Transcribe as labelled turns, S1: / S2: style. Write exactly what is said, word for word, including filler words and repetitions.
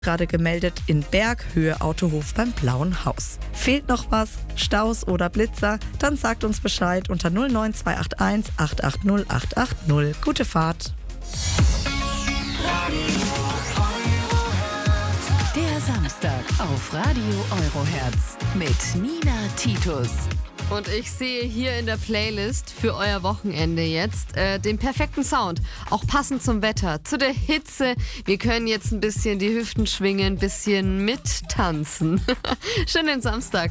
S1: Gerade gemeldet in Berghöhe Autohof beim Blauen Haus. Fehlt noch was? Staus oder Blitzer? Dann sagt uns Bescheid unter null neun zwei acht eins acht acht null acht acht null. Gute Fahrt.
S2: Der Samstag auf Radio Eurohertz mit Nina Titus.
S3: Und ich sehe hier in der Playlist für euer Wochenende jetzt äh, den perfekten Sound. Auch passend zum Wetter, zu der Hitze. Wir können jetzt ein bisschen die Hüften schwingen, ein bisschen mittanzen. Schönen Samstag.